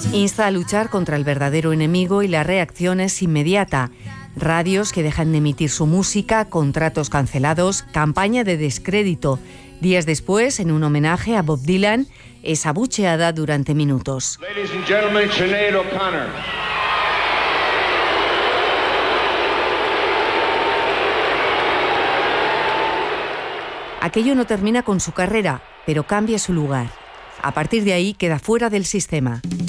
Insta a luchar contra el verdadero enemigo y la reacción es inmediata. Radios que dejan de emitir su música, contratos cancelados, campaña de descrédito. Días después, en un homenaje a Bob Dylan, es abucheada durante minutos. Ladies and gentlemen, Sinead O'Connor. Aquello no termina con su carrera, pero cambia su lugar. A partir de ahí queda fuera del sistema.